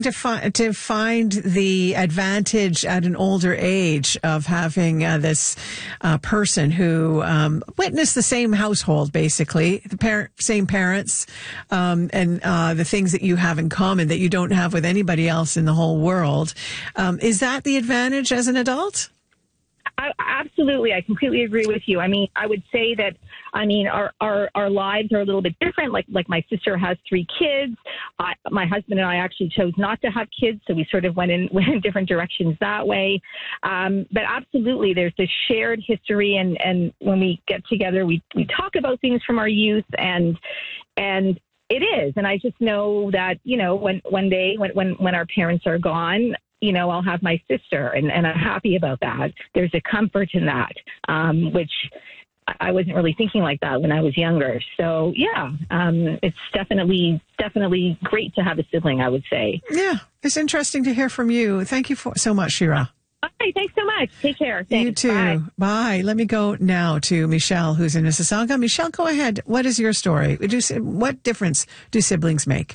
to find the advantage at an older age of having this person who witnessed the same household, basically, same parents, and the things that you have in common that you don't have with anybody else in the whole world. Is that the advantage as an adult? Absolutely. I completely agree with you. I mean, I would say that, our lives are a little bit different. Like my sister has 3 kids. My husband and I actually chose not to have kids, so we sort of went in different directions that way. But absolutely, there's this shared history, and when we get together, we talk about things from our youth, and it is. And I just know that, one day when our parents are gone, I'll have my sister, and I'm happy about that. There's a comfort in that, which I wasn't really thinking like that when I was younger. So, yeah, it's definitely great to have a sibling, I would say. Yeah, it's interesting to hear from you. Thank you so much, Shira. Okay, thanks so much. Take care. Thanks. You too. Bye. Let me go now to Michelle, who's in Mississauga. Michelle, go ahead. What is your story? What difference do siblings make?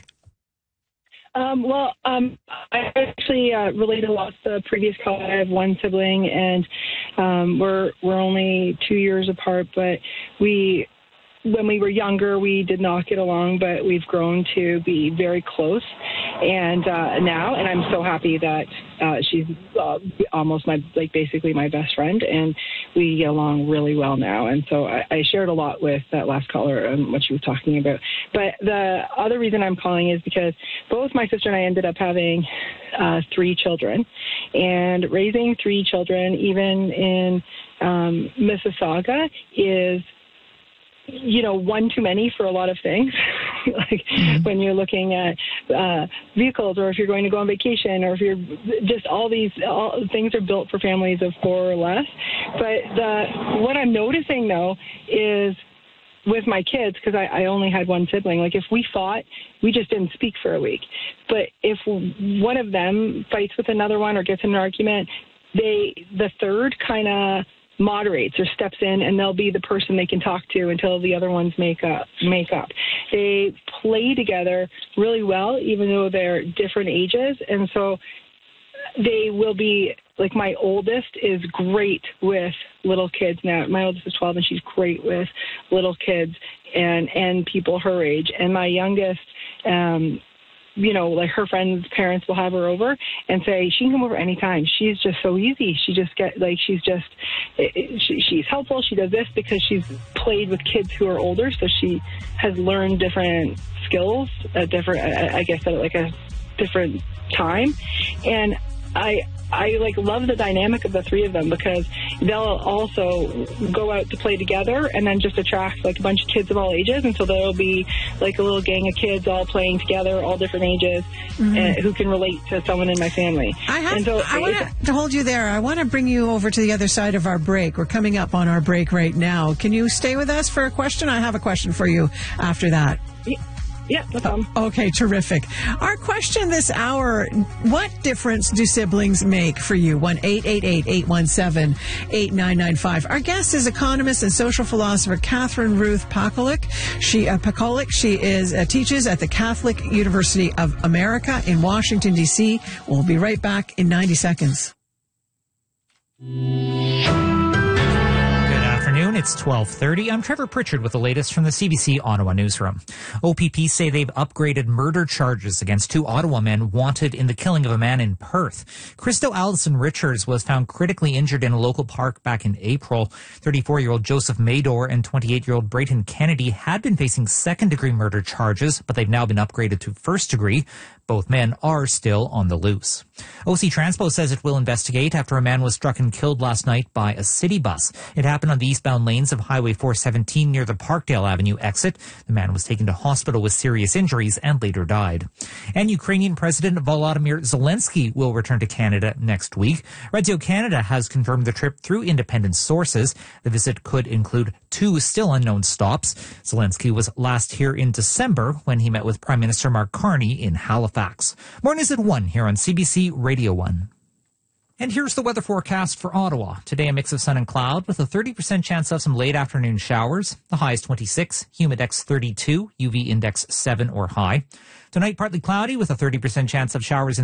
I actually related a lot to the previous call. I have one sibling, and we're only 2 years apart. But when we were younger, we did not get along, but we've grown to be very close. And now, and I'm so happy that she's almost basically my best friend, and we get along really well now. And so I shared a lot with that last caller and what she was talking about. But the other reason I'm calling is because both my sister and I ended up having 3 children, and raising 3 children, even in Mississauga, is one too many for a lot of things. When you're looking at vehicles, or if you're going to go on vacation, or if you're just all things are built for families of 4 or less. But what I'm noticing, though, is with my kids, because I only had one sibling, if we fought, we just didn't speak for a week. But if one of them fights with another one or gets in an argument, the third kind of moderates or steps in, and they'll be the person they can talk to until the other ones make up. They play together really well, even though they're different ages. And so they will be, my oldest is great with little kids now. My oldest is 12, and she's great with little kids and people her age. And my youngest, her friends' parents will have her over and say, she can come over anytime. She's just so easy. She just she's helpful. She does this because she's played with kids who are older. So she has learned different skills at a different time. And I love the dynamic of the 3 of them, because they'll also go out to play together and then just attract a bunch of kids of all ages. And so there'll be a little gang of kids all playing together, all different ages, who can relate to someone in my family. I want to hold you there. I want to bring you over to the other side of our break. We're coming up on our break right now. Can you stay with us for a question? I have a question for you after that. Yeah, no problem. Okay, terrific. Our question this hour, what difference do siblings make for you? 1-888-817-8995. Our guest is economist and social philosopher Catherine Ruth Pakulik. She teaches at the Catholic University of America in Washington, D.C. We'll be right back in 90 seconds. It's 12:30. I'm Trevor Pritchard with the latest from the CBC Ottawa newsroom. OPP say they've upgraded murder charges against 2 Ottawa men wanted in the killing of a man in Perth. Christo Allison Richards was found critically injured in a local park back in April. 34-year-old Joseph Mador and 28-year-old Brayton Kennedy had been facing second-degree murder charges, but they've now been upgraded to first-degree. Both men are still on the loose. OC Transpo says it will investigate after a man was struck and killed last night by a city bus. It happened on the eastbound lanes of Highway 417 near the Parkdale Avenue exit. The man was taken to hospital with serious injuries and later died. And Ukrainian President Volodymyr Zelensky will return to Canada next week. Radio Canada has confirmed the trip through independent sources. The visit could include 2 still unknown stops. Zelensky was last here in December when he met with Prime Minister Mark Carney in Halifax. More news at 1 here on CBC Radio 1. And here's the weather forecast for Ottawa. Today, a mix of sun and cloud with a 30% chance of some late afternoon showers. The high is 26, humidex 32, UV index 7 or high. Tonight, partly cloudy with a 30% chance of showers in